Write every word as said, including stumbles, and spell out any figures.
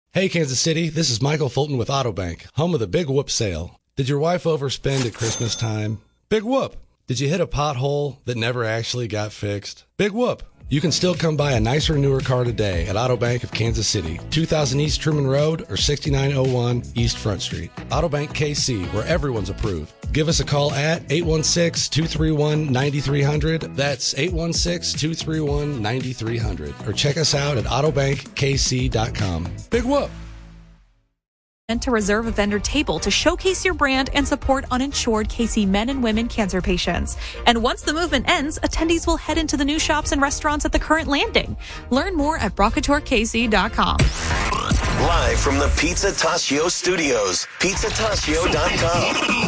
Hey, Kansas City, this is Michael Fulton with Autobank, home of the Big Whoop sale. Did your wife overspend at Christmas time? Big whoop. Did you hit a pothole that never actually got fixed? Big whoop. You can still come buy a nicer, newer car today at Autobank of Kansas City, two thousand East Truman Road or sixty-nine oh one East Front Street. Autobank K C, where everyone's approved. Give us a call at eight one six, two three one, nine three zero zero. That's eight one six, two three one, nine three zero zero. Or check us out at autobank k c dot com. Big whoop. And to reserve a vendor table to showcase your brand and support uninsured K C men and women cancer patients. And once the movement ends, attendees will head into the new shops and restaurants at the current landing. Learn more at brocator k c dot com. Live from the Pizza Tacio studios, pizza tacio dot com.